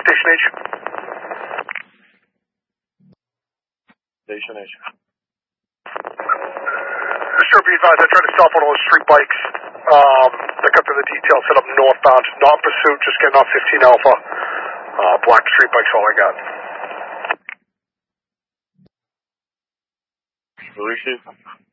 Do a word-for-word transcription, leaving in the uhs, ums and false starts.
Station H. Station H. Sure, be advised, I tried to stop one of those street bikes. Um, pick up to the detail, set up northbound. Not in pursuit, just getting off fifteen Alpha. Uh, black street bike's all I got. Blue sheet.